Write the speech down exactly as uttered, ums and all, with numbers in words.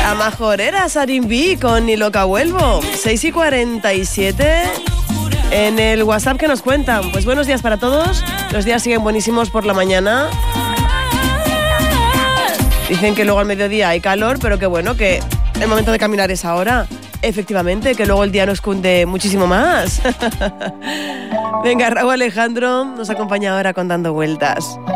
La majorera Sarimbi con Ni loca vuelvo. seis y cuarenta y siete. En el WhatsApp que nos cuentan. Pues buenos días para todos. Los días siguen buenísimos por la mañana. Dicen que luego al mediodía hay calor, pero que bueno, que el momento de caminar es ahora. Efectivamente, que luego el día nos cunde muchísimo más. Venga, Raúl Alejandro nos acompaña ahora con Dando Vueltas.